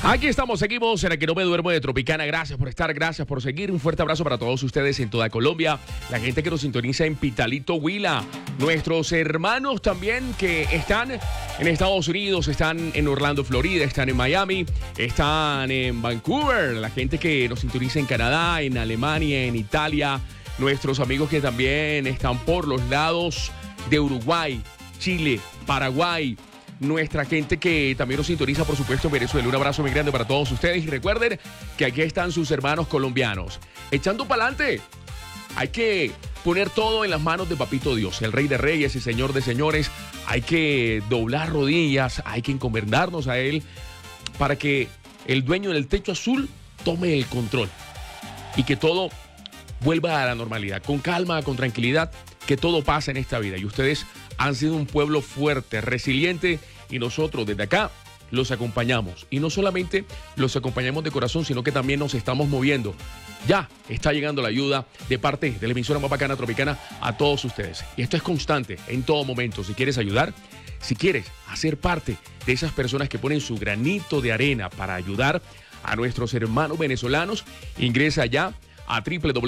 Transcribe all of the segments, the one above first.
Aquí estamos, seguimos en el que no me duermo de Tropicana. Gracias por estar, gracias por seguir. Un fuerte abrazo para todos ustedes en toda Colombia. La gente que nos sintoniza en Pitalito, Huila. Nuestros hermanos también que están en Estados Unidos, están en Orlando, Florida, están en Miami, están en Vancouver. La gente que nos sintoniza en Canadá, en Alemania, en Italia. Nuestros amigos que también están por los lados de Uruguay, Chile, Paraguay. Nuestra gente que también nos sintoniza, por supuesto, en Venezuela. Un abrazo muy grande para todos ustedes. Y recuerden que aquí están sus hermanos colombianos. Echando para adelante. Hay que poner todo en las manos de Papito Dios, el Rey de Reyes y Señor de Señores. Hay que doblar rodillas, hay que encomendarnos a Él para que el dueño del techo azul tome el control y que todo vuelva a la normalidad. Con calma, con tranquilidad, que todo pasa en esta vida. Y ustedes han sido un pueblo fuerte, resiliente, y nosotros desde acá los acompañamos. Y no solamente los acompañamos de corazón, sino que también nos estamos moviendo. Ya está llegando la ayuda de parte de la emisora más bacana Tropicana a todos ustedes. Y esto es constante en todo momento. Si quieres ayudar, si quieres hacer parte de esas personas que ponen su granito de arena para ayudar a nuestros hermanos venezolanos, ingresa ya a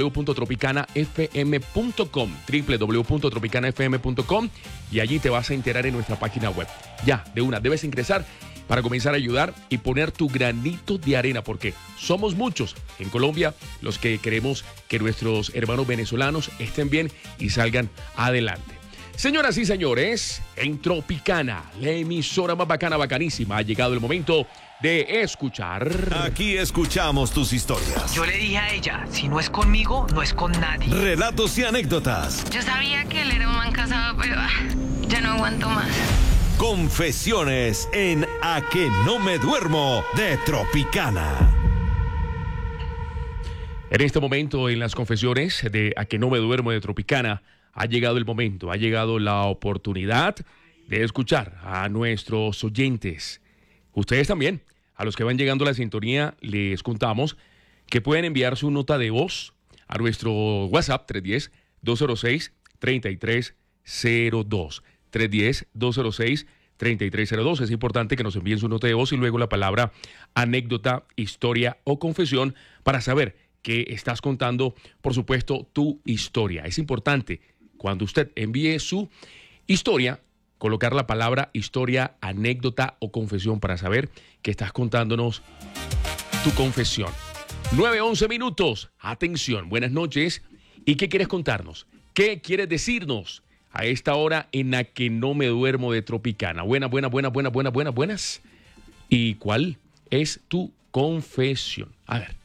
www.tropicanafm.com, www.tropicanafm.com, y allí te vas a enterar en nuestra página web. Ya, de una, debes ingresar para comenzar a ayudar y poner tu granito de arena, porque somos muchos en Colombia los que queremos que nuestros hermanos venezolanos estén bien y salgan adelante. Señoras y señores, en Tropicana, la emisora más bacana, bacanísima, ha llegado el momento de escuchar. Aquí escuchamos tus historias. Yo le dije a ella, si no es conmigo, no es con nadie. Relatos y anécdotas. Yo sabía que él era un man casado, pero ya no aguanto más. Confesiones en A que no me duermo de Tropicana. En este momento, en las confesiones de A que no me duermo de Tropicana, ha llegado el momento, ha llegado la oportunidad de escuchar a nuestros oyentes. Ustedes también, a los que van llegando a la sintonía, les contamos que pueden enviar su nota de voz a nuestro WhatsApp 310-206-3302. 310-206-3302. Es importante que nos envíen su nota de voz y luego la palabra anécdota, historia o confesión para saber que estás contando, por supuesto, tu historia. Es importante, cuando usted envíe su historia, colocar la palabra historia, anécdota o confesión para saber que estás contándonos tu confesión. 9:11 minutos. Atención, buenas noches. ¿Y qué quieres contarnos? ¿Qué quieres decirnos a esta hora en la que no me duermo de Tropicana? Buenas. ¿Y cuál es tu confesión? A ver.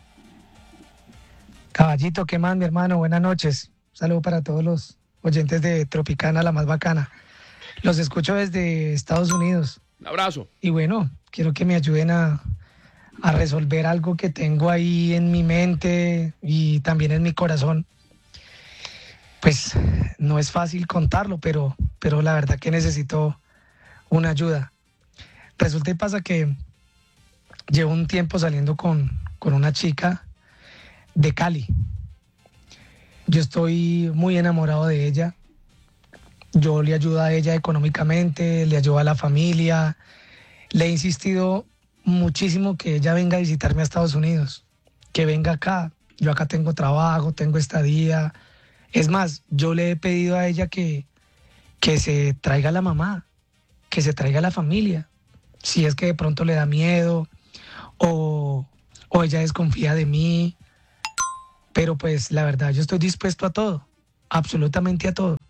Caballito, ¿qué más, mi hermano? Buenas noches. Un saludo para todos los oyentes de Tropicana, la más bacana. Los escucho desde Estados Unidos. Un abrazo. Y bueno, quiero que me ayuden a resolver algo que tengo ahí en mi mente y también en mi corazón. Pues no es fácil contarlo, pero la verdad que necesito una ayuda. Resulta y pasa que llevo un tiempo saliendo con una chica de Cali. Yo estoy muy enamorado de ella. Yo le ayudo a ella económicamente, le ayudo a la familia. Le he insistido muchísimo que ella venga a visitarme a Estados Unidos, que venga acá. Yo acá tengo trabajo, tengo estadía. Es más, yo le he pedido a ella que se traiga la mamá, que se traiga la familia. Si es que de pronto le da miedo o ella desconfía de mí. Pero pues la verdad, yo estoy dispuesto a todo, absolutamente a todo.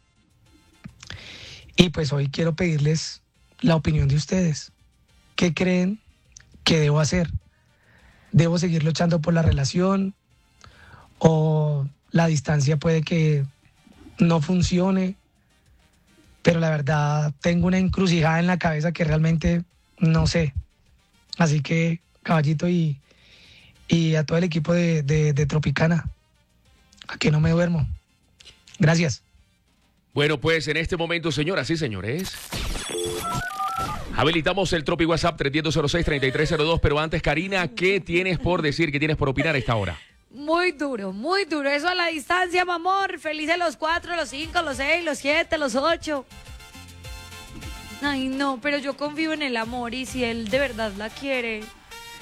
Y pues hoy quiero pedirles la opinión de ustedes. ¿Qué creen que debo hacer? ¿Debo seguir luchando por la relación? ¿O la distancia puede que no funcione? Pero la verdad, tengo una encrucijada en la cabeza que realmente no sé. Así que, caballito, y a todo el equipo de Tropicana, a que no me duermo. Gracias. Bueno, pues en este momento, señoras y señores, habilitamos el Tropi WhatsApp 310-206-3302. Pero antes, Karina, ¿qué tienes por decir, qué tienes por opinar a esta hora? Muy duro, muy duro. Eso a la distancia, mi amor. Felices los 4, los 5, los 6, los 7, los 8. Ay, no, pero yo confío en el amor y si él de verdad la quiere,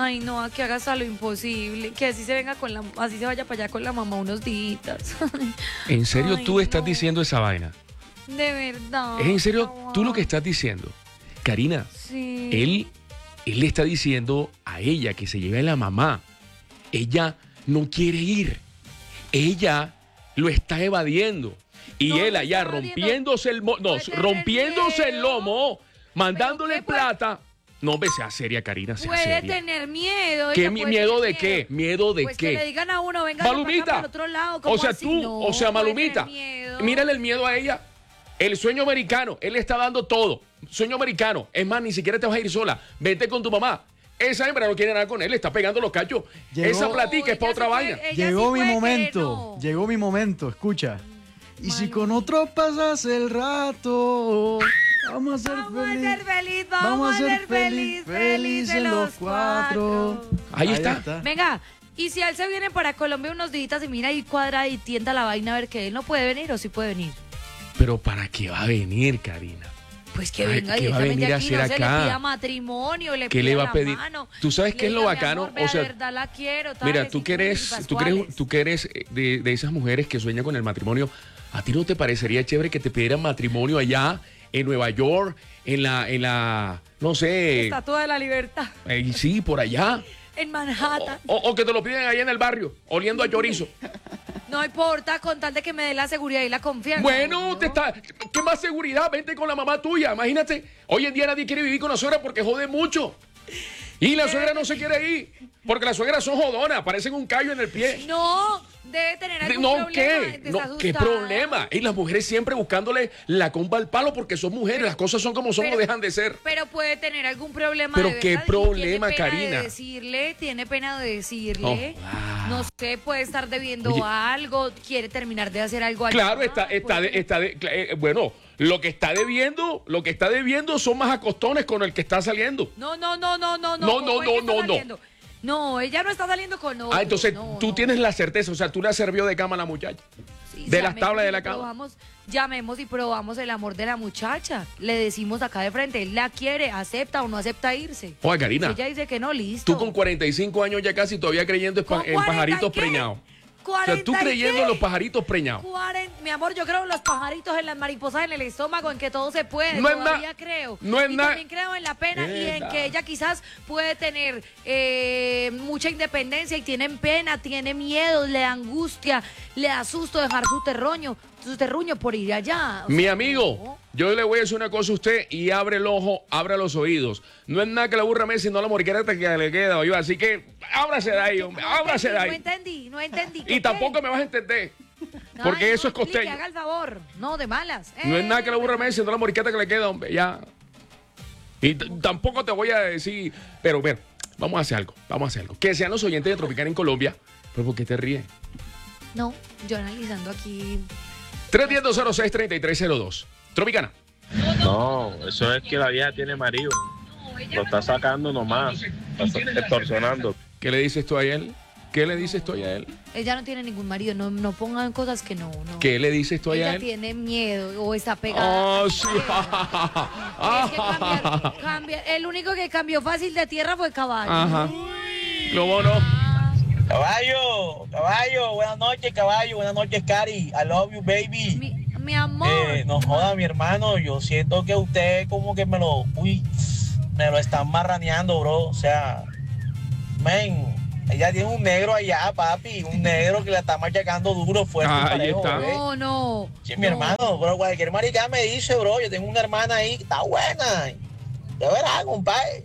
Ay, no, que haga hasta lo imposible. Que así se venga así se vaya para allá con la mamá unos días. ¿En serio Ay, tú estás no. diciendo esa vaina? De verdad. ¿Es en serio tú lo que estás diciendo? Karina, Sí. él le está diciendo a ella que se lleve a la mamá. Ella no quiere ir. Ella lo está evadiendo. Y No, él no allá está evadiendo. rompiéndose Puede tener rompiéndose el miedo. lomo, mandándole ¿Pero qué puede? plata. No, hombre, sea seria, Karina, sea Puede seria. tener miedo. ¿Qué ella puede miedo tener de qué? ¿Miedo de pues qué? que le digan a uno, venga Malumita. para el otro lado. ¿cómo O sea, así? tú, No, o sea, puede Malumita, tener miedo. mírale el miedo a ella. El sueño americano, él le está dando todo. Sueño americano. Es más, ni siquiera te vas a ir sola. Vete con tu mamá. Esa hembra no quiere nada con él, le está pegando los cachos. Llegó- Esa platica es para ella otra sí vaina. puede- ella Llegó sí mi puede que momento, no. llegó mi momento, escucha. Y si Manu. con otro pasas el rato, vamos a ser Vamos a felices. ser feliz, vamos a ser felices los cuatro. Ahí está. Venga, y si él se viene para Colombia unos días y mira y cuadra y tienta la vaina a ver que él no puede venir o sí puede venir. Pero ¿para qué va a venir, Karina? Pues que Ay, venga ¿qué va a directamente venir a aquí, hacer no se acá? le pida matrimonio, le ¿Qué pida le va a la pedir? mano, ¿Tú sabes qué le es lo diga, mi bacano? amor, ve, O sea, de verdad la quiero. Mira, tales, tú y que eres, y tú que eres, pascuales. tú que eres de esas mujeres que sueñan con el matrimonio, ¿a ti no te parecería chévere que te pidieran matrimonio allá en Nueva York, en la, no sé, Estatua de la Libertad sí, por allá? en Manhattan. O que te lo piden allá en el barrio, oliendo a chorizo. No importa, con tal de que me dé la seguridad y la confianza. Bueno, obvio. ¿qué más seguridad? Vente con la mamá tuya. Imagínate, hoy en día nadie quiere vivir con la suegra porque jode mucho. Y la suegra no se quiere ir, porque las suegras son jodonas, parecen un callo en el pie. No, debe tener algún No, problema. ¿qué? está No, ¿qué asustada. problema? Y las mujeres siempre buscándole la comba al palo porque son mujeres, las cosas son como son o dejan de ser. Pero puede tener algún problema. Pero de qué verdad, y problema, tiene pena Karina. De decirle, tiene pena de decirle. Oh, ah. No sé, puede estar debiendo Oye. algo, quiere terminar de hacer algo allá. Claro, bueno, lo que está debiendo son más acostones con el que está saliendo. No. ¿Cómo No, es que está no. saliendo? No, ella no está saliendo con otro. Entonces no, tú no. tienes la certeza, o sea, tú la servió de cama a la muchacha. Sí, de las llamemos tablas de y la cama. Llamemos y probamos el amor de la muchacha. Le decimos acá de frente, él la quiere, acepta o no acepta irse. Oye, Karina, Si ella dice que no, listo. tú con 45 años ya casi todavía creyendo ¿Con en 40 pajaritos y qué? preñados. O 40 sea, tú y creyendo qué? en los pajaritos preñados. Mi amor, yo creo en los pajaritos, en las mariposas, en el estómago, en que todo se puede. No es Todavía na- creo. no es y na- también creo en la pena y en que ella quizás puede tener mucha independencia y tiene pena, tiene miedo, le da angustia, le da susto dejar su terruño por ir allá. O Mi sea, amigo, no. yo le voy a decir una cosa a usted y abre el ojo, abra los oídos. No es nada que la burra me sino la moriquera que le queda, oye. Así que ábrase de ahí, hombre, ábrase de ahí. No entendí. Y ¿Qué? tampoco me vas a entender, porque Ay, eso no, es costeño. explique, haga el favor. No, de malas. No es nada que la burra me sino la moriqueta que le queda, hombre, ya. Y tampoco te voy a decir, pero bueno, vamos a hacer algo. Que sean los oyentes de Tropicana en Colombia, pero ¿por qué te ríes? No, yo analizando aquí. 310-206-3302. Tropicana. No, eso es que la vieja tiene marido. Lo está sacando nomás, está extorsionando. ¿Qué le dices tú a él? ¿Qué le dices tú a él? Ella no tiene ningún marido, no pongan cosas que no. ¿Qué le dices tú a Ella él? tiene miedo o está pegada. Ah, sí. Es que el único que cambió fácil de tierra fue Caballo. Ajá. Lo bueno. Caballo, buenas noches, caballo, buenas noches, Cari. I love you, baby. Mi amor. No joda, mi hermano, yo siento que usted como que me lo están marraneando, bro. O sea, ella tiene un negro allá, papi, un negro que la está machacando duro, fuerte, Ahí parejo, está. bebé. No. Sí, mi hermano, bro, cualquier marica me dice, bro, yo tengo una hermana ahí que está buena. De verás, compadre.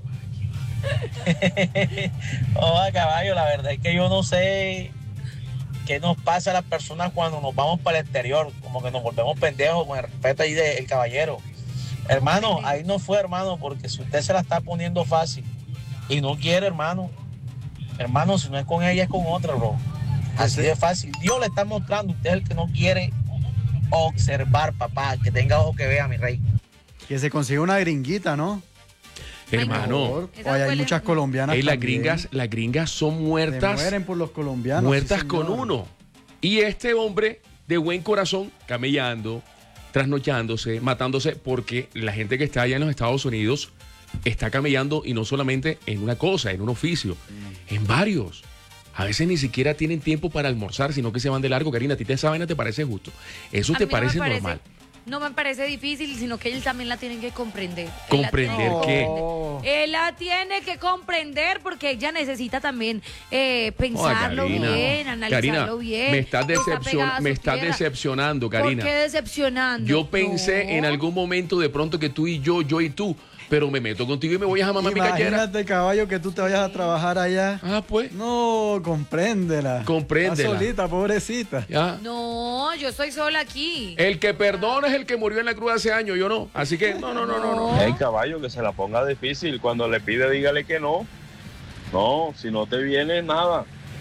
Oiga, caballo, la verdad es que yo no sé qué nos pasa a las personas cuando nos vamos para el exterior, como que nos volvemos pendejos, con el respeto ahí del caballero. Hermano, ahí no fue, hermano, porque si usted se la está poniendo fácil y no quiere, hermano, si no es con ella, es con otra, bro. Así de fácil. Dios le está mostrando, usted es el que no quiere observar, papá, que tenga ojo que vea, mi rey. Que se consiga una gringuita, ¿no? Hermano, Esas Oye, hay huelen- muchas colombianas las también. gringas son Se muertas. mueren por los colombianos. Muertas sí, con señor. uno. Y este hombre de buen corazón, camellando, trasnochándose, matándose, porque la gente que está allá en los Estados Unidos está camellando y no solamente en una cosa, en un oficio, en varios. A veces ni siquiera tienen tiempo para almorzar, sino que se van de largo. Karina, ¿a ti esa vaina te parece justo? ¿Eso te parece normal? No me parece difícil, sino que él también la tienen que comprender. ¿Comprender qué? Él la tiene que comprender porque ella necesita también pensarlo bien, analizarlo bien. Me estás decepcionando, Karina. ¿Por qué decepcionando? Yo pensé en algún momento de pronto que tú y yo y tú, pero me meto contigo y me voy a mamar mi cachera. Imagínate, caballo, que tú te vayas a trabajar allá. Ah, pues. No, compréndela. Compréndela. Está solita, pobrecita. ¿Ya? No, yo estoy sola aquí. El que perdona es el que murió en la cruz hace años, yo no. Así que, no. El caballo, que se la ponga difícil. Cuando le pide, dígale que no. No, si no te viene, nada.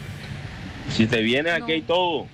Si te viene, aquí hay todo.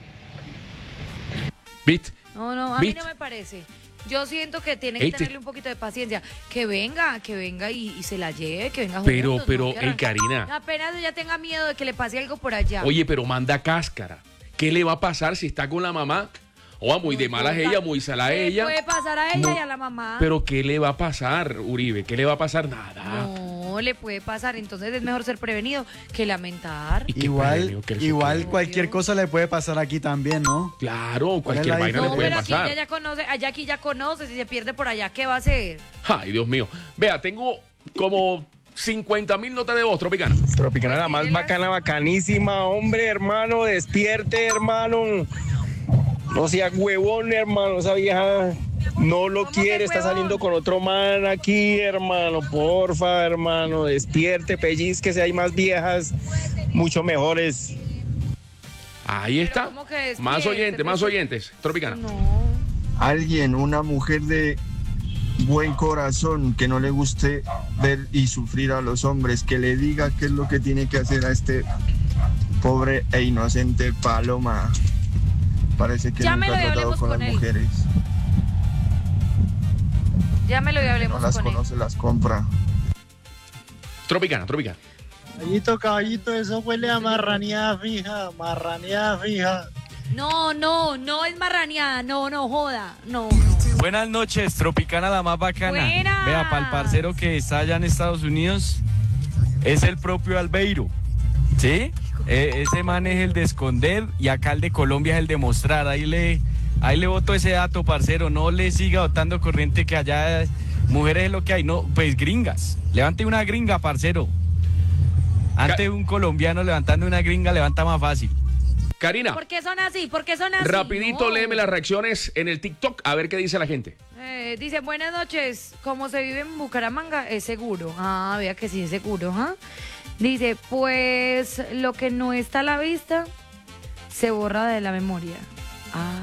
¿Viste? No, a mí no me parece. Yo siento que tiene que tenerle un poquito de paciencia. Que venga y se la lleve, que venga juntos. Pero, Karina. Apenas ella tenga miedo de que le pase algo por allá. Oye, pero manda cáscara. ¿Qué le va a pasar si está con la mamá? O muy de malas ella, muy salada ella. ¿Qué puede pasar a ella y a la mamá? Pero ¿qué le va a pasar, Uribe? ¿Qué le va a pasar? Nada. No le puede pasar. Entonces es mejor ser prevenido que lamentar. Igual cualquier cosa le puede pasar aquí también, ¿no? Claro, cualquier vaina le puede pasar. Aquí ella conoce, aquí ya conoce. Si se pierde por allá, ¿qué va a hacer? Ay, Dios mío. Vea, tengo como 50,000 notas de voz, Tropicana. Tropicana, la más bacana, bacanísima. Hombre, hermano, despierte, hermano. No sea huevón, hermano. Esa vieja no lo quiere, está saliendo con otro man aquí, hermano. Porfa, hermano, despierte, pellizquese. Hay más viejas, mucho mejores. Ahí está. Más oyentes. Tropicana. No. Alguien, una mujer de buen corazón, que no le guste ver y sufrir a los hombres, que le diga qué es lo que tiene que hacer a este pobre e inocente Paloma. Parece que nunca ha tratado con las mujeres. Llámelo y hablemos con él. No las conoce, las compra. Tropicana. Caballito, eso huele a marraneada fija. No es marraneada, no joda, no. Buenas noches, Tropicana, la más bacana. Buenas. Vea, para el parcero que está allá en Estados Unidos, es el propio Albeiro, ¿sí? Ese man es el de esconder y acá el de Colombia es el de mostrar. Ahí le boto ese dato, parcero. No le siga botando corriente que allá mujeres es lo que hay. No, pues gringas. Levante una gringa, parcero. Antes un colombiano levantando una gringa levanta más fácil. Karina. ¿Por qué son así? Rapidito, no. léeme las reacciones en el TikTok, a ver qué dice la gente. Dice, buenas noches. Como se vive en Bucaramanga, es seguro. Ah, vea que sí es seguro, ¿ah? Dice, pues lo que no está a la vista se borra de la memoria. Ah.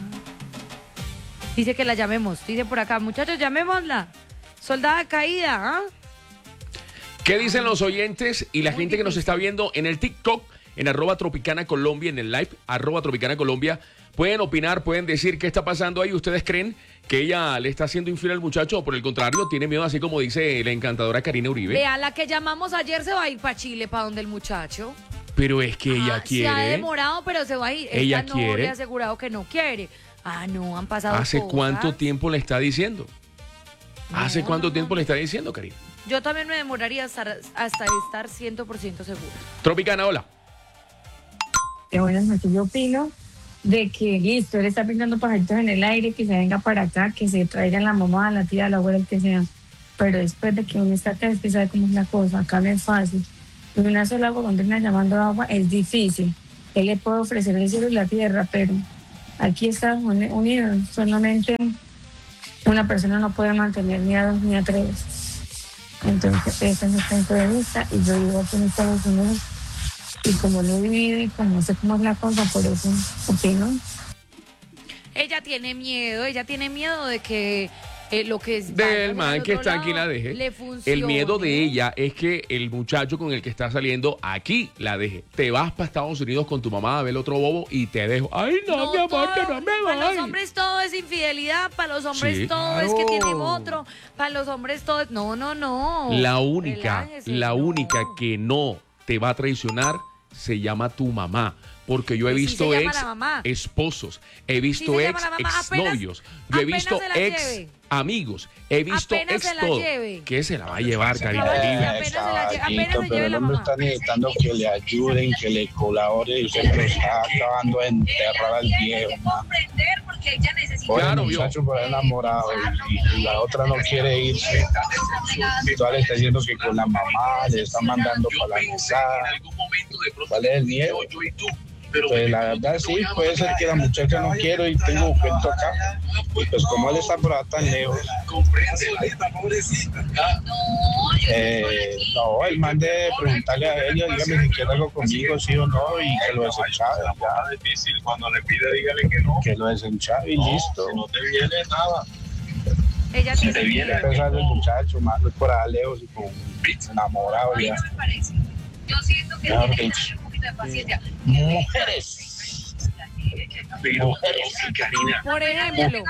Dice que la llamemos. Dice por acá, muchachos, llamémosla. Soldada caída, ¿ah? ¿Qué dicen los oyentes y la gente que nos está viendo en el TikTok, en @TropicanaColombia, en el live, @TropicanaColombia? Pueden opinar, pueden decir qué está pasando ahí. ¿Ustedes creen que ella le está haciendo infiel al muchacho o por el contrario tiene miedo, así como dice la encantadora Karina Uribe? Vea, la que llamamos ayer se va a ir para Chile, para donde el muchacho. Pero es que ella quiere. Se ha demorado, pero se va a ir. Ella no quiere. le ha asegurado que no quiere. Ah, no, han pasado ¿Hace cosas. cuánto tiempo le está diciendo? ¿Hace cuánto tiempo le está diciendo, Karina? Yo también me demoraría hasta estar 100% segura. Tropicana, hola. Buenas noches, yo opino de que listo, él está pintando pajaritos en el aire, que se venga para acá, que se traigan la mamá, la tía, la abuela, el que sea. Pero después de que uno está acá, usted sabe cómo es la cosa, acá no es fácil. Y una sola golondrina llamando agua es difícil. Él le puede ofrecer el cielo y la tierra, pero aquí Estados Unidos solamente una persona no puede mantener ni a 2 ni a 3. Entonces, ese es mi punto de vista y yo vivo aquí en Estados Unidos. Y como lo he vivido y como sé cómo es la cosa, por eso opino. Ella tiene miedo de que lo que es del man que está aquí la deje. Le funcione. El miedo de ella es que el muchacho con el que está saliendo aquí la deje. Te vas para Estados Unidos con tu mamá a ver otro bobo y te dejo. Ay, no mi amor, que no me vayas. Para los hombres todo es infidelidad, para los hombres Sí, todo claro. es que tienen otro, para los hombres todo es... No. La única Relájese, que no te va a traicionar se llama tu mamá. Porque yo he Pues sí visto se llama ex la mamá. esposos, he visto Sí se ex llama la mamá. exnovios, yo he apenas visto se la ex lleve. amigos, he visto Apenas ex se la todo. lleve. ¿Qué se la va a llevar, Karina? Apenas se la lleve, apenas se lleve la mamá. Está necesitando que le ayuden, que le colabore y usted lo está acabando de enterrar al viejo. Claro, el muchacho por ahí enamorado y la otra no quiere irse. Entonces le está diciendo que con la mamá le está mandando para la mesada. ¿Cuál es el miedo? Pues la verdad sí, puede ser que la muchacha no quiera y tengo cuento acá. Y pues como él está por allá tan lejos. No, el man de preguntarle a ella, dígame si quiere algo conmigo, sí o no, y que lo desenchave. Ya es difícil, cuando le pide, dígale que no. Que lo desenchave y listo. Si no te viene nada. Ella sí Se viene a pensar el muchacho, más por allá lejos y con enamorado ya. Yo siento que Mejor tiene que dicho. tener un poquito de paciencia. Mujeres. Mujeres, Karina. Por ejemplo.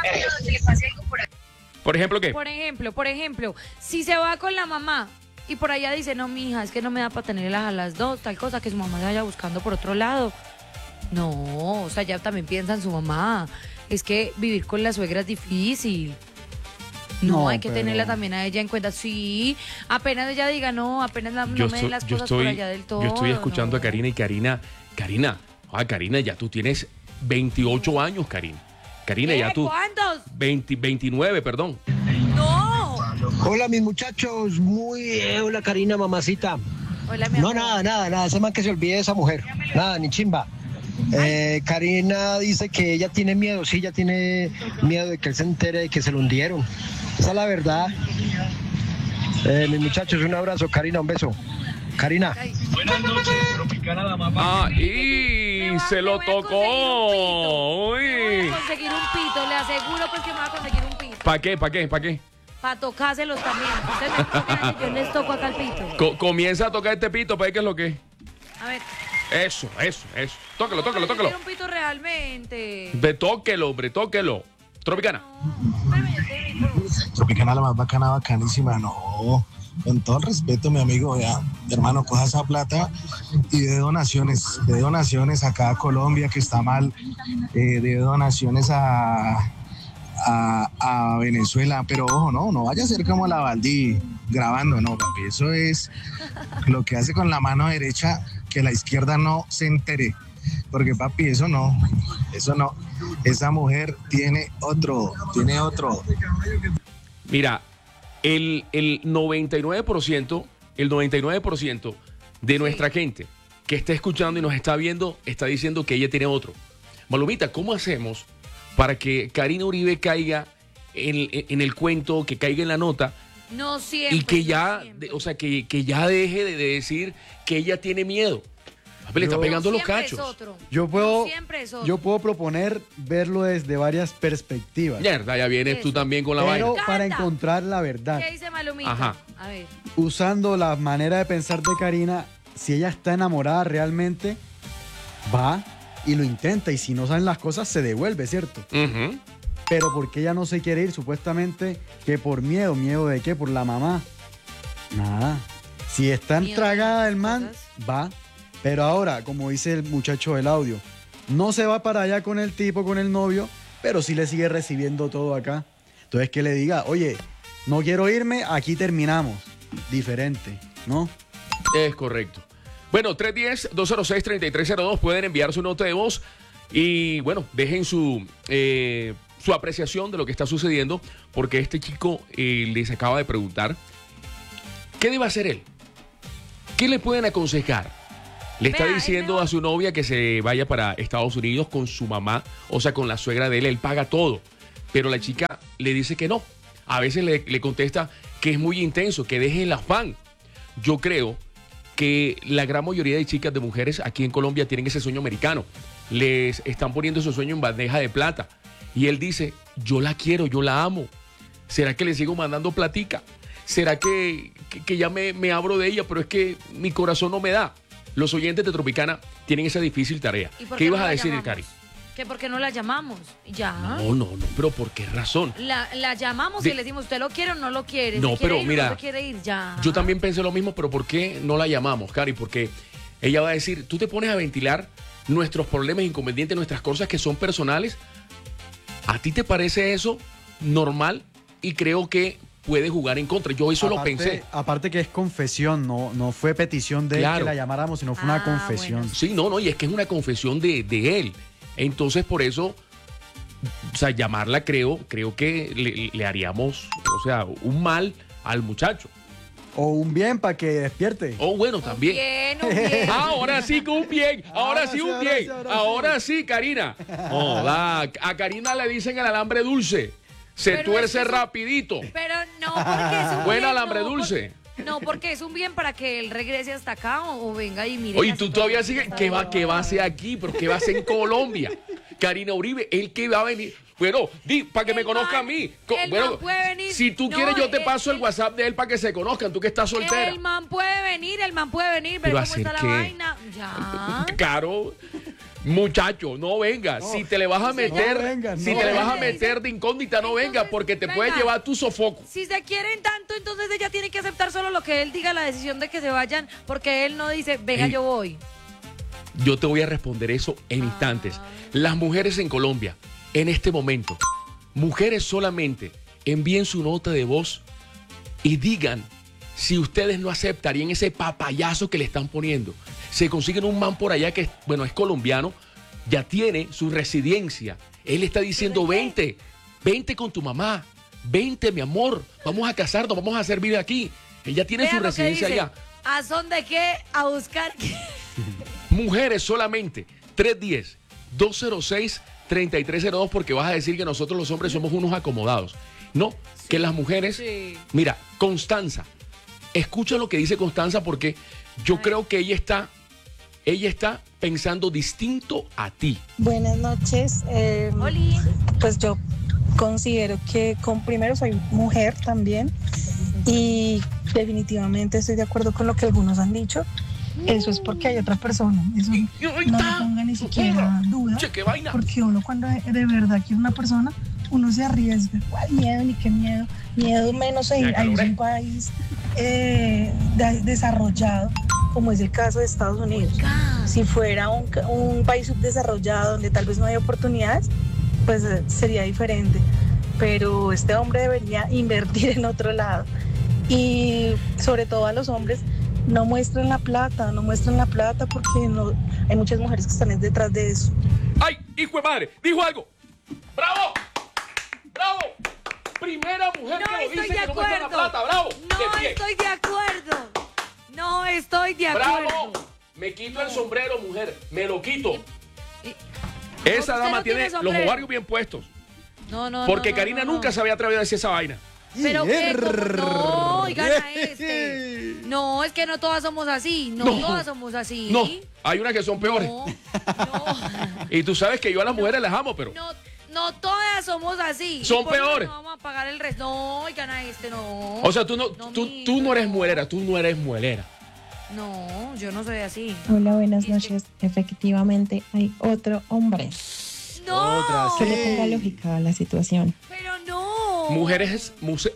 ¿Por ejemplo qué? Por ejemplo, si se va con la mamá y por allá dice, no, mija, es que no me da para tenerlas a las dos, tal cosa, que su mamá se vaya buscando por otro lado. No, o sea, ya también piensa en su mamá. Es que vivir con la suegra es difícil. No, hay que tenerla también a ella en cuenta. Sí, apenas ella diga, no, apenas no me den las cosas por allá del todo. Yo estoy escuchando no. a Karina y Karina, ya tú tienes 28 años, Karina. Karina, ya tú... ¿Cuántos? 29, perdón. No. Hola, mis muchachos. Hola, Karina, mamacita. Hola, mi No, amor. nada. Ese man que se olvide de esa mujer. Nada, ni chimba. Karina dice que ella tiene miedo. Sí, ella tiene miedo de que él se entere de que se lo hundieron. Esa es la verdad. Mis muchachos, un abrazo. Karina, un beso. Karina. Buenas noches, Tropicana la mamá. Ah, y se lo tocó. Me voy a conseguir un pito, le aseguro pues que me va a conseguir un pito. ¿Para qué? Para tocárselos también. Ustedes me tocan, yo les toco acá el pito. Comienza a tocar este pito, ¿para qué es lo que es? A ver. Eso. Tóquelo. Quiero un pito realmente. Tóquelo, hombre, tóquelo. Tropicana. Tropicana la más bacana, bacanísima. No, con todo el respeto, mi amigo, ya, hermano, coja esa plata y de donaciones acá a Colombia, que está mal, de donaciones a Venezuela, pero ojo, no vaya a ser como la Valdí grabando, no, papi, eso es lo que hace con la mano derecha, que la izquierda no se entere, porque papi, eso no, esa mujer tiene otro. Mira, el 99% de nuestra gente que está escuchando y nos está viendo está diciendo que ella tiene otro. Malumita, ¿cómo hacemos para que Karina Uribe caiga en el cuento, que caiga en la nota? No siempre. Y que ya, que ya deje de decir que ella tiene miedo. Le está pegando los cachos. Yo puedo proponer verlo desde varias perspectivas. Mierda, ya vienes tú también con la vaina. Pero para encontrar la verdad. ¿Qué dice Malumita? Ajá. A ver. Usando la manera de pensar de Karina, si ella está enamorada realmente, va y lo intenta. Y si no saben las cosas, se devuelve, ¿cierto? Pero porque ella no se quiere ir, supuestamente, que por miedo. ¿Miedo de qué? Por la mamá. Nada. Si está tragada del man, va. Pero ahora, como dice el muchacho del audio, no se va para allá con el tipo, con el novio, pero sí le sigue recibiendo todo acá. Entonces que le diga, oye, no quiero irme, aquí terminamos. Diferente, ¿no? Es correcto. Bueno, 310-206-3302, pueden enviar su nota de voz y, bueno, dejen su apreciación de lo que está sucediendo, porque este chico les acaba de preguntar, ¿qué debe hacer él? ¿Qué le pueden aconsejar? Le está diciendo a su novia que se vaya para Estados Unidos con su mamá, o sea, con la suegra de él paga todo. Pero la chica le dice que no. A veces le contesta que es muy intenso, que deje el afán. Yo creo que la gran mayoría de chicas, de mujeres aquí en Colombia tienen ese sueño americano. Les están poniendo ese sueño en bandeja de plata. Y él dice, yo la quiero, yo la amo. ¿Será que le sigo mandando platica? ¿Será que ya me abro de ella, pero es que mi corazón no me da? Los oyentes de Tropicana tienen esa difícil tarea. ¿Qué ibas a decir, Cari? Que por qué no la llamamos. Ya. No, pero ¿por qué razón? La llamamos y le decimos, ¿usted lo quiere o no lo quiere? No, ¿Se quiere pero ir mira, o no se quiere ir? Ya. Yo también pensé lo mismo, pero ¿por qué no la llamamos, Cari? Porque ella va a decir, tú te pones a ventilar nuestros problemas, inconvenientes, nuestras cosas que son personales. ¿A ti te parece eso normal? Y creo que puede jugar en contra. Yo eso lo pensé. Aparte que es confesión, no fue petición de él que la llamáramos, sino fue una confesión. Bueno. Sí, no, y es que es una confesión de él. Entonces, por eso, o sea, llamarla creo que le haríamos, o sea, un mal al muchacho. O un bien para que despierte. O bueno, también. Un bien. Ahora sí que un bien. Ahora sí un bien. Ahora sí, Karina. A Karina le dicen el alambre dulce. Se tuerce rapidito. Pero no, porque es un Buen bien, alambre dulce. No, porque es un bien para que él regrese hasta acá o venga y mire. Oye, tú todavía sigues. ¿Qué va a hacer aquí? ¿Pero qué va a hacer en Colombia? Karina Uribe, él que va a venir. Bueno, para que me conozca a mí. Bueno, puede venir. Si tú quieres, yo te paso el WhatsApp de él para que se conozcan. Tú que estás soltera. El man puede venir, ver cómo está la vaina. Ya. Claro. Muchacho, no venga. Si te le vas a meter, de incógnita, no venga, porque te puede llevar tu sofoco. Si se quieren tanto, entonces ella tiene que aceptar solo lo que él diga, la decisión de que se vayan, porque él no dice, venga, yo voy. Yo te voy a responder eso en instantes. Las mujeres en Colombia, en este momento, mujeres solamente, envíen su nota de voz y digan si ustedes no aceptarían ese papayazo que le están poniendo. Se consiguen un man por allá que, bueno, es colombiano, ya tiene su residencia. Él está diciendo, vente con tu mamá, vente, mi amor, vamos a casarnos, vamos a hacer vida aquí. Ella tiene su residencia allá. ¿A son de qué? A buscar qué. Mujeres solamente, 310-206-3302, porque vas a decir que nosotros los hombres somos unos acomodados. No, que las mujeres... Mira, Constanza, escucha lo que dice Constanza, porque yo creo que ella está pensando distinto a ti. Buenas noches. Pues yo considero que primero soy mujer también y definitivamente estoy de acuerdo con lo que algunos han dicho. Eso es porque hay otra persona. Eso no me ponga ni siquiera duda. Porque uno cuando de verdad quiere una persona, uno se arriesga. ¿Cuál miedo? Ni qué miedo. Miedo menos hay un país desarrollado, como es el caso de Estados Unidos. Si fuera un país subdesarrollado donde tal vez no hay oportunidades, pues sería diferente. Pero este hombre debería invertir en otro lado. Y sobre todo a los hombres, no muestren la plata porque no, hay muchas mujeres que están detrás de eso. ¡Ay, hijo de madre! ¡Dijo algo! ¡Bravo! ¡Bravo! Primera mujer que lo dice que no muestra la plata. ¡Bravo! No estoy de acuerdo. No estoy de acuerdo. ¡Bravo! Me quito el sombrero, mujer. Me lo quito. Esa dama tiene los ovarios bien puestos. No. Porque Karina nunca se había atrevido a decir esa vaina. Pero que no, oigan a este. No, es que no todas somos así. No todas somos así. No, hay unas que son peores. No. Y tú sabes que yo a las mujeres las amo, pero. No todas somos así. Son peores. No vamos a pagar el resto. No, oigan a este, no. O sea, tú no eres muelera, tú no eres muelera. No, yo no soy así. Hola, buenas noches. Efectivamente, hay otro hombre. No. Que le ponga lógica a la situación. Pero no. Mujeres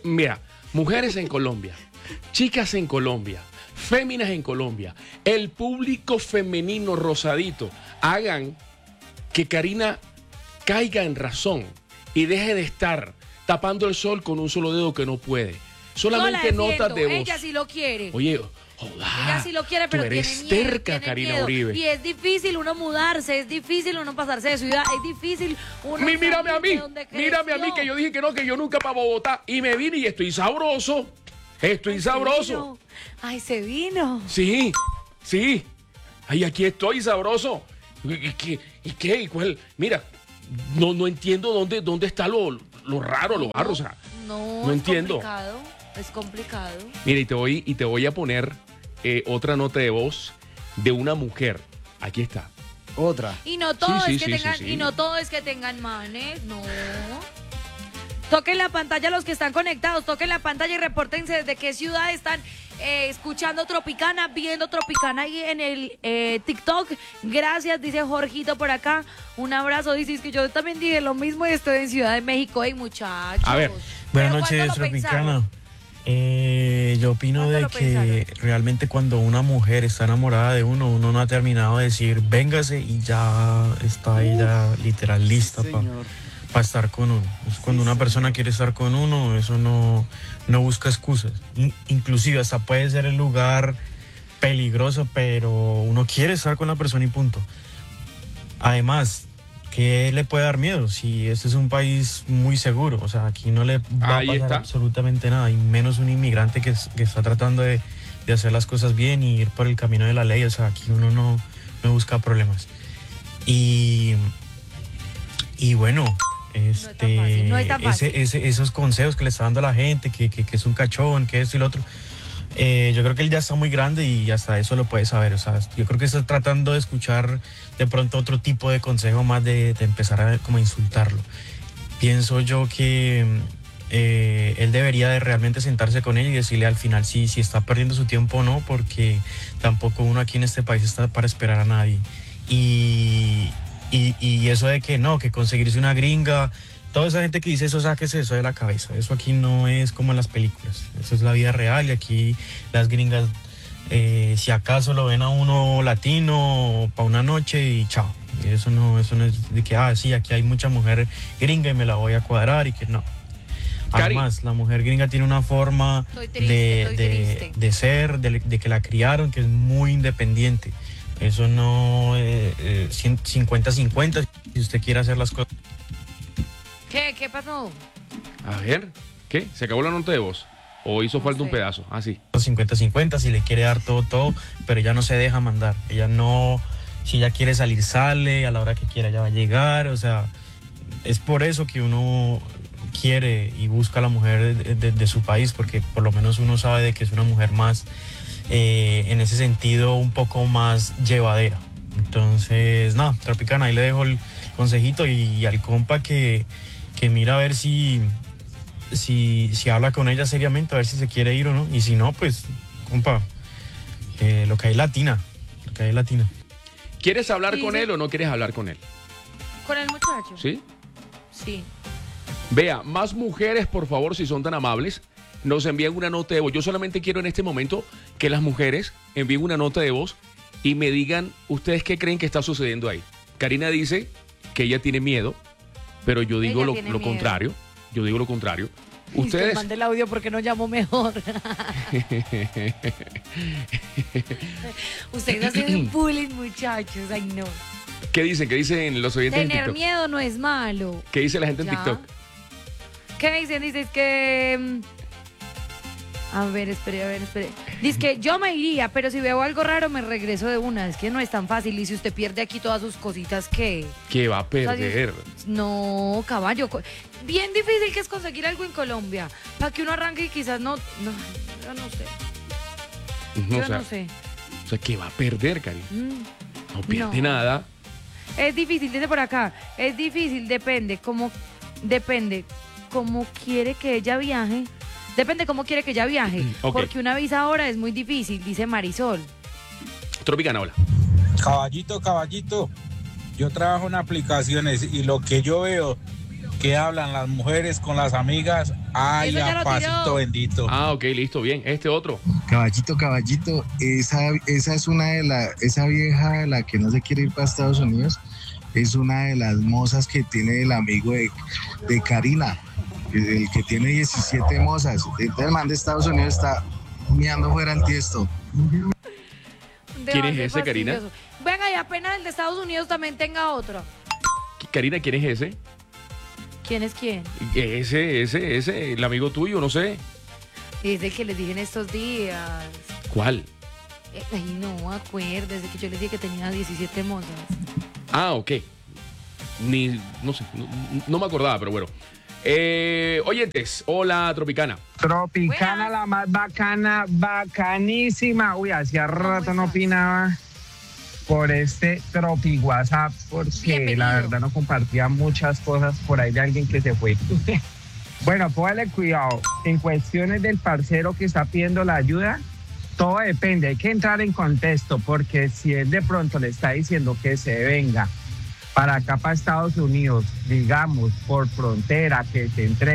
en Colombia, chicas en Colombia, féminas en Colombia, el público femenino rosadito, hagan que Karina caiga en razón y deje de estar tapando el sol con un solo dedo que no puede. Solamente notas de voz. Ella sí lo quiere. Oye, ella sí lo quiere, pero tú eres tiene miedo, terca, Karina Uribe. Y es difícil uno mudarse, es difícil uno pasarse de ciudad, es difícil uno... Mírame a mí, que yo dije que no, que yo nunca para Bogotá. Y me vine y estoy sabroso. Estoy sabroso. Ay, se vino. Sí. Ay, aquí estoy sabroso. ¿Y qué? ¿Y cuál? Mira, no entiendo dónde está lo raro, lo barro. O sea, no entiendo. Es complicado. Mira, y te voy a poner otra nota de voz de una mujer. Aquí está. Otra. Y no todo y no todo es que tengan manes, no. Toquen la pantalla los que están conectados, toquen la pantalla y repórtense desde qué ciudad están escuchando Tropicana, viendo Tropicana ahí en el TikTok. Gracias, dice Jorgito por acá. Un abrazo, dice que yo también dije lo mismo y estoy en Ciudad de México. Muchachos. A ver. Buenas noches, Tropicana. Yo opino de que realmente cuando una mujer está enamorada de uno no ha terminado de decir véngase y ya está ella literal lista para estar con uno. Cuando una persona quiere estar con uno, eso no busca excusas. Inclusive hasta puede ser el lugar peligroso, pero uno quiere estar con la persona y punto. Además, ¿qué le puede dar miedo? Si este es un país muy seguro, o sea, aquí no le va a pasar absolutamente nada, y menos un inmigrante que está tratando de hacer las cosas bien y ir por el camino de la ley. O sea, aquí uno no busca problemas. Y bueno, esos consejos que le está dando a la gente, que es un cachón, que esto y lo otro, yo creo que él ya está muy grande y hasta eso lo puede saber. O sea, yo creo que está tratando de escuchar de pronto otro tipo de consejo más de empezar a como insultarlo. Pienso yo que él debería de realmente sentarse con él y decirle al final si está perdiendo su tiempo o no, porque tampoco uno aquí en este país está para esperar a nadie. Y eso de que no, que conseguirse una gringa, toda esa gente que dice eso, sáquese eso de la cabeza. Eso aquí no es como en las películas. Eso es la vida real, y aquí las gringas, si acaso lo ven a uno latino para una noche y chao. Eso no es de que, sí, aquí hay mucha mujer gringa y me la voy a cuadrar, y que no. Además, la mujer gringa tiene una forma de ser, de que la criaron, que es muy independiente. Eso no 50-50 si usted quiere hacer las cosas. ¿Qué pasó? A ver, ¿qué? ¿Se acabó la nota de voz? ¿O hizo falta un pedazo? Ah, sí. 50-50, si le quiere dar todo, pero ella no se deja mandar. Ella no, si ella quiere salir, sale, a la hora que quiera ya va a llegar. O sea, es por eso que uno quiere y busca a la mujer de su país, porque por lo menos uno sabe de que es una mujer más, en ese sentido, un poco más llevadera. Entonces, nada, Tropicana, ahí le dejo el consejito, y al compa que mira a ver si habla con ella seriamente, a ver si se quiere ir o no. Y si no, pues, compa, lo que hay latina. ¿Quieres hablar con él o no quieres hablar con él? ¿Con el muchacho? ¿Sí? Sí. Vea, más mujeres, por favor, si son tan amables, nos envían una nota de voz. Yo solamente quiero en este momento que las mujeres envíen una nota de voz y me digan ustedes qué creen que está sucediendo ahí. Karina dice que ella tiene miedo, pero yo digo lo contrario. Yo digo lo contrario. Ustedes... Mande el audio porque no llamo mejor. Ustedes hacen bullying, muchachos. Ay, no. ¿Qué dicen los oyentes en TikTok? Tener miedo no es malo. ¿Qué dice la gente en TikTok? ¿Qué dicen? Dices que... A ver, espere. Dice que yo me iría, pero si veo algo raro me regreso de una. Es que no es tan fácil. Y si usted pierde aquí todas sus cositas, ¿qué? ¿Qué va a perder? No, caballo. Bien difícil que es conseguir algo en Colombia. Para que uno arranque y quizás no, yo no sé. No sé. O sea, ¿qué va a perder, Cari? No pierde nada. Es difícil, dice por acá. Es difícil, depende cómo quiere que ella viaje. Depende cómo quiere que ella viaje. Okay. Porque una visa ahora es muy difícil, dice Marisol. Tropicana, hola. Caballito. Yo trabajo en aplicaciones y lo que yo veo que hablan las mujeres con las amigas, ay, pasito bendito. Ah, ok, listo, bien. Este otro. Caballito, esa es esa vieja de la que no se quiere ir para Estados Unidos, es una de las mozas que tiene el amigo de Karina. El que tiene 17 mozas. El man de Estados Unidos está mirando fuera el tiesto. ¿Quién es ese, Karina? Venga, y apenas el de Estados Unidos también tenga otro. Karina, ¿quién es ese? ¿Quién es quién? Ese, el amigo tuyo, no sé. Es el que les dije en estos días. ¿Cuál? Ay, no, acuérdese que yo les dije que tenía 17 mozas. Ah, ok. No sé, no me acordaba, pero bueno. Oyentes, hola Tropicana. Tropicana, la más bacana, bacanísima. Uy, hacía rato no opinaba por este Tropi WhatsApp, porque la verdad no compartía muchas cosas por ahí de alguien que se fue. Bueno, póngale cuidado. En cuestiones del parcero que está pidiendo la ayuda, todo depende. Hay que entrar en contexto, porque si él de pronto le está diciendo que se venga para acá, para Estados Unidos, digamos, por frontera, que se entregue